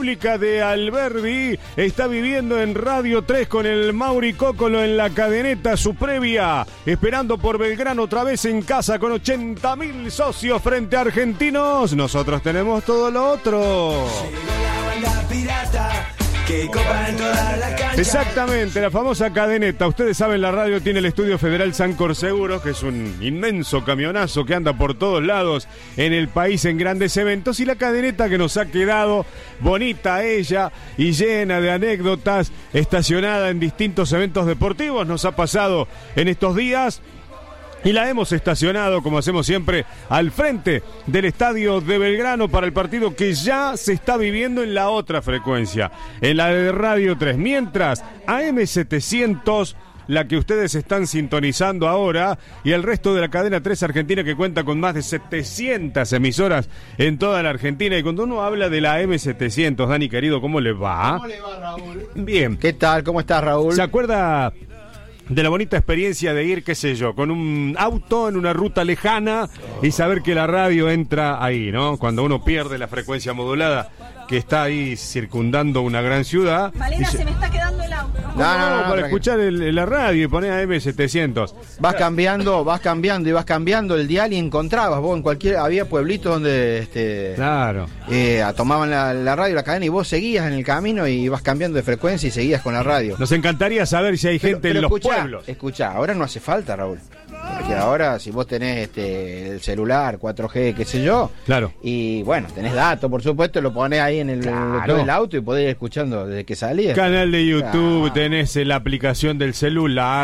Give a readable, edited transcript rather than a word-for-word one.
De Alberdi está viviendo en Radio 3 con el Mauri Cócolo en la cadeneta, su previa, esperando por Belgrano otra vez en casa con 80.000 socios frente a Argentinos. Nosotros tenemos todo lo otro. Exactamente, la famosa cadeneta. Ustedes saben, la radio tiene el estudio federal Sancor Seguros, que es un inmenso camionazo que anda por todos lados en el país en grandes eventos, y la cadeneta que nos ha quedado bonita ella y llena de anécdotas, estacionada en distintos eventos deportivos, nos ha pasado en estos días. Y la hemos estacionado, como hacemos siempre, al frente del estadio de Belgrano para el partido que ya se está viviendo en la otra frecuencia, en la de Radio 3. Mientras, AM700, la que ustedes están sintonizando ahora, y el resto de la cadena 3 Argentina, que cuenta con más de 700 emisoras en toda la Argentina. Y cuando uno habla de la AM700, Dani querido, ¿cómo le va? ¿Cómo le va, Raúl? Bien. ¿Qué tal? ¿Cómo estás, Raúl? ¿Se acuerda de la bonita experiencia de ir, qué sé yo, con un auto en una ruta lejana y saber que la radio entra ahí, ¿no? Cuando uno pierde la frecuencia modulada que está ahí circundando una gran ciudad. Malena, se me está quedando el auto. No, para escuchar la radio y poner AM700. Vas cambiando el dial y encontrabas vos en cualquier... Había pueblitos donde claro, tomaban la radio, la cadena, y vos seguías en el camino y ibas cambiando de frecuencia y seguías con la radio. Nos encantaría saber si hay gente en los pueblos. Escuchá, ahora no hace falta, Raúl. Porque ahora, si vos tenés el celular, 4G, qué sé yo, claro, y bueno, tenés datos, por supuesto, lo ponés ahí en el auto y podés ir escuchando desde que salías. Canal de YouTube, claro, tenés la aplicación del celular.